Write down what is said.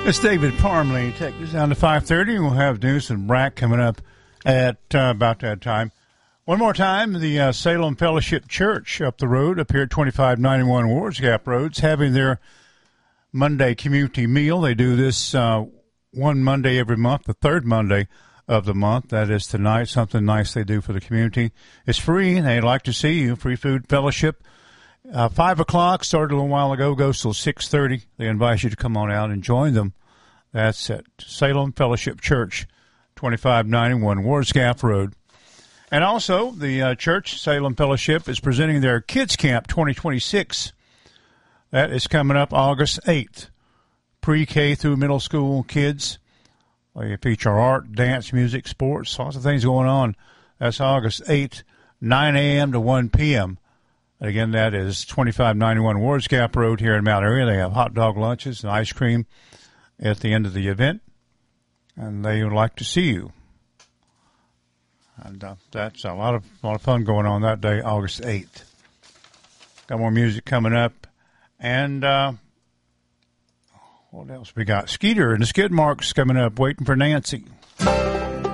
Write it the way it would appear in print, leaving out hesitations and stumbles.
It's David Parmley. Take us down to 5:30. We'll have News and Brack coming up at about that time. One more time, the Salem Fellowship Church up the road, up here at 2591 Wards Gap Road's having their Monday community meal. They do this one Monday every month, the third Monday of the month. That is tonight. Something nice they do for the community. It's free, and they'd like to see you. Free food fellowship. 5 o'clock, started a little while ago, goes till 6:30. They invite you to come on out and join them. That's at Salem Fellowship Church, 2591 Wards Gap Road. And also, the church, Salem Fellowship, is presenting their Kids Camp 2026. That is coming up August 8th. Pre-K through middle school kids. They feature art, dance, music, sports, lots of things going on. That's August 8th, 9 a.m. to 1 p.m. Again, that is 2591 Wards Gap Road here in Mount Airy. They have hot dog lunches and ice cream at the end of the event, and they would like to see you. And that's a lot of fun going on that day, August 8th. Got more music coming up, and what else we got? Skeeter and the Skid Marks coming up, waiting for Nancy.